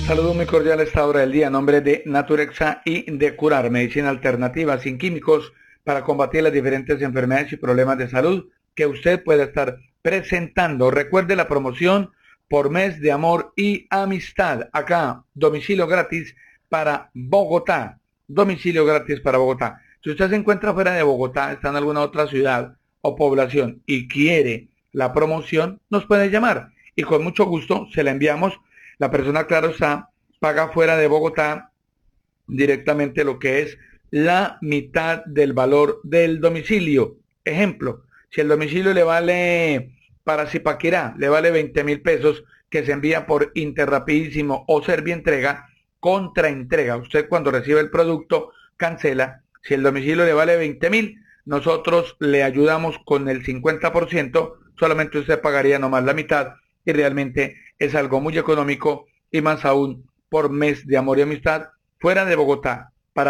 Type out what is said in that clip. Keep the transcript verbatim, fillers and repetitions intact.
Saludos muy cordial a esta hora del día en nombre de Naturexa y de Curar, medicina alternativa sin químicos para combatir las diferentes enfermedades y problemas de salud que usted pueda estar presentando. Recuerde la promoción por mes de amor y amistad. Acá, domicilio gratis para Bogotá. Domicilio gratis para Bogotá. Si usted se encuentra fuera de Bogotá, está en alguna otra ciudad o población y quiere la promoción, nos puede llamar y con mucho gusto se la enviamos. La persona, claro está, paga fuera de Bogotá directamente lo que es la mitad del valor del domicilio. Ejemplo, si el domicilio le vale para Zipaquirá, le vale veinte mil pesos, que se envía por Interrapidísimo o Servientrega, contraentrega. Usted cuando recibe el producto cancela. Si el domicilio le vale veinte mil, nosotros le ayudamos con el cincuenta por ciento, solamente usted pagaría nomás la mitad y realmente es algo muy económico y más aún por mes de amor y amistad fuera de Bogotá.